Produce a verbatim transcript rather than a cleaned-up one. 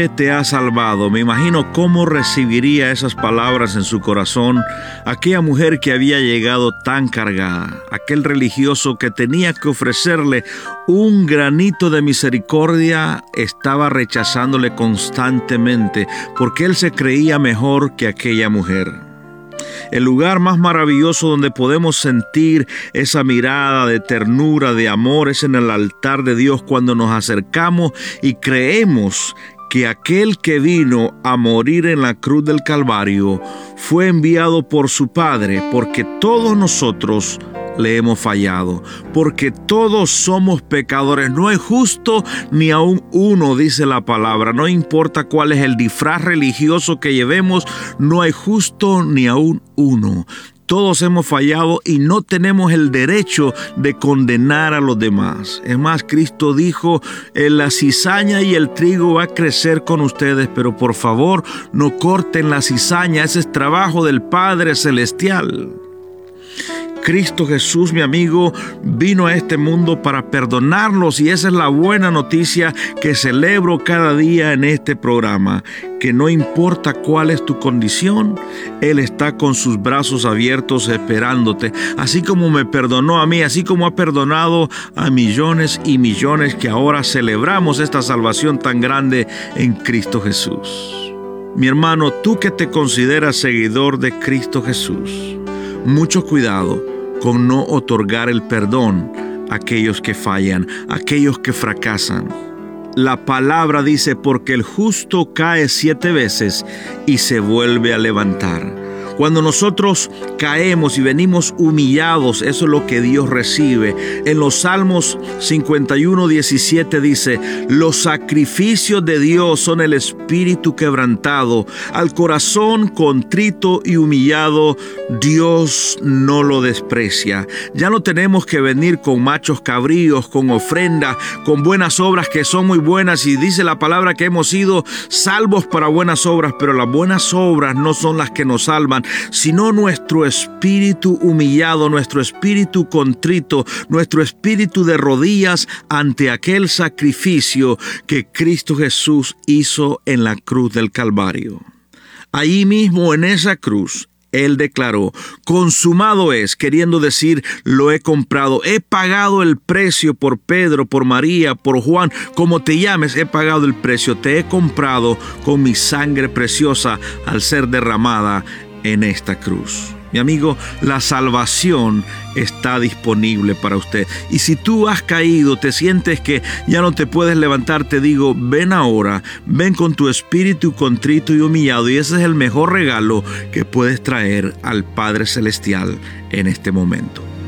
Te ha salvado. Me imagino cómo recibiría esas palabras en su corazón aquella mujer que había llegado tan cargada, aquel religioso que tenía que ofrecerle un granito de misericordia, estaba rechazándole constantemente porque él se creía mejor que aquella mujer. El lugar más maravilloso donde podemos sentir esa mirada de ternura, de amor, es en el altar de Dios, cuando nos acercamos y creemos que aquel que vino a morir en la cruz del Calvario fue enviado por su Padre, porque todos nosotros le hemos fallado, porque todos somos pecadores. No hay justo ni aún uno, dice la palabra. No importa cuál es el disfraz religioso que llevemos, no hay justo ni aún uno. Todos hemos fallado y no tenemos el derecho de condenar a los demás. Es más, Cristo dijo, la cizaña y el trigo va a crecer con ustedes, pero por favor no corten la cizaña. Ese es trabajo del Padre Celestial. Cristo Jesús, mi amigo, vino a este mundo para perdonarlos, y esa es la buena noticia que celebro cada día en este programa, que no importa cuál es tu condición, Él está con sus brazos abiertos esperándote, así como me perdonó a mí, así como ha perdonado a millones y millones que ahora celebramos esta salvación tan grande en Cristo Jesús. Mi hermano, tú que te consideras seguidor de Cristo Jesús, mucho cuidado con no otorgar el perdón a aquellos que fallan, a aquellos que fracasan. La palabra dice, porque el justo cae siete veces y se vuelve a levantar. Cuando nosotros caemos y venimos humillados, eso es lo que Dios recibe. En los Salmos cincuenta y uno, diecisiete dice, los sacrificios de Dios son el espíritu quebrantado, al corazón contrito y humillado, Dios no lo desprecia. Ya no tenemos que venir con machos cabríos, con ofrenda, con buenas obras que son muy buenas, y dice la palabra que hemos sido salvos para buenas obras, pero las buenas obras no son las que nos salvan, sino nuestro espíritu humillado, nuestro espíritu contrito, nuestro espíritu de rodillas ante aquel sacrificio que Cristo Jesús hizo en la cruz del Calvario. Allí mismo en esa cruz, Él declaró, consumado es, queriendo decir, lo he comprado, he pagado el precio por Pedro, por María, por Juan, como te llames, he pagado el precio, te he comprado con mi sangre preciosa al ser derramada en esta cruz. Mi amigo, la salvación está disponible para usted. Y si tú has caído, te sientes que ya no te puedes levantar, te digo, ven ahora, ven con tu espíritu contrito y humillado, y ese es el mejor regalo que puedes traer al Padre Celestial en este momento.